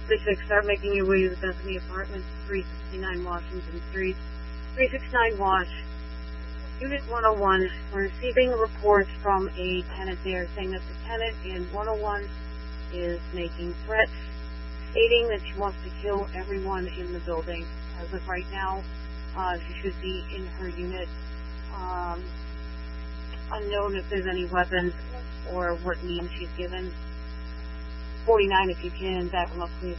36, start making your way to the Bethany Apartments, 369 Washington Street. 369 Wash. Unit 101, we're receiving reports from a tenant there saying that the tenant in 101 is making threats, stating that she wants to kill everyone in the building. As of right now, she should be in her unit. Unknown if there's any weapons or what name she's given. 49 if you can, back them up please.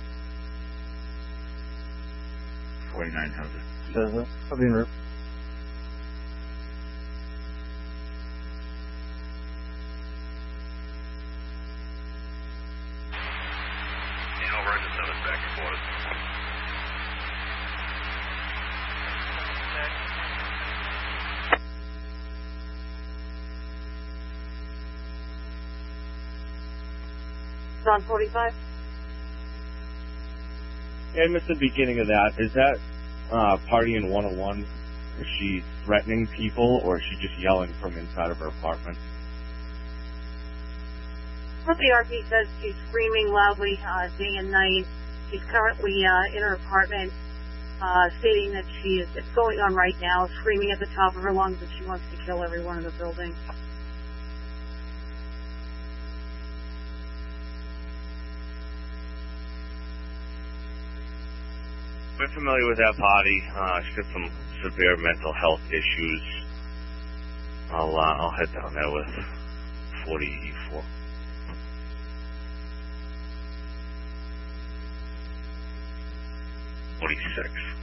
49 has it. I'll be in room. On 45. I missed the beginning of that. Is that party in 101? Is she threatening people, or is she just yelling from inside of her apartment? What the RP says, she's screaming loudly day and night. She's currently in her apartment, stating that it's going on right now, screaming at the top of her lungs that she wants to kill everyone in the building. We're familiar with that party. She's got some severe mental health issues. I'll head down there with 44. 46.